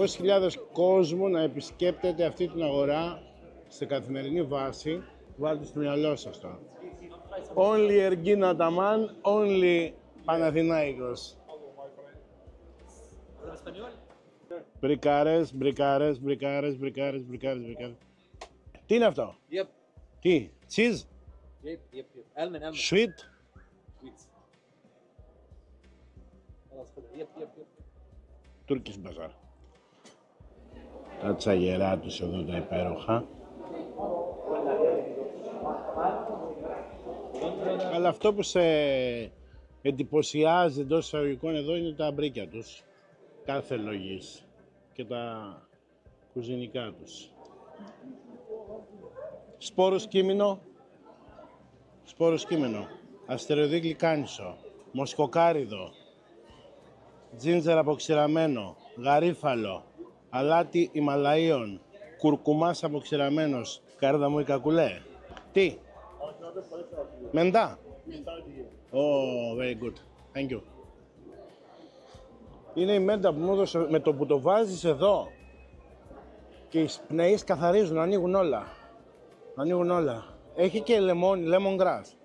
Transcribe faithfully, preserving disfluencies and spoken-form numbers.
διακόσιες χιλιάδες κόσμου να επισκέπτεται αυτή την αγορά σε καθημερινή βάση. Βάλτε στο μυαλό σας τώρα. Only Ergin Ataman, only Panathinaikos. Μπρικάρες, μπρικάρες, μπρικάρες, μπρικάρες, μπρικάρες, μπρικάρες. Τι είναι αυτό? Yep. Τι, cheese? Yep, yep, yep. Almond, almond. Sweet? Sweets. خلاص خذها. Yep, yep, yep. Τούρκης μπαζάρ. Τα τσαγερά τους εδώ τα υπέροχα. Αλλά αυτό που σε εντυπωσιάζει εντός εισαγωγικών εδώ είναι τα μπρίκια τους. Κάθε λογής. Και τα κουζινικά τους. Σπόρος κείμενο. Σπόρος κείμενο. Αστεροειδή κάνισο. Μοσκοκάριδο. Τζίντζερ αποξηραμένο. Γαρίφαλο. Αλάτι Ιμαλαίων. Κουρκουμάς αποξηραμένος. Κάρδαμο ή κακουλέ. Τι? Μεντά. Oh, very good. Thank you. Είναι η μέντα που μου έδωσε, με το που το βάζεις εδώ και οι σπνέεις καθαρίζουν, ανοίγουν όλα. Ανοίγουν όλα. Έχει και λεμόνι, lemongrass.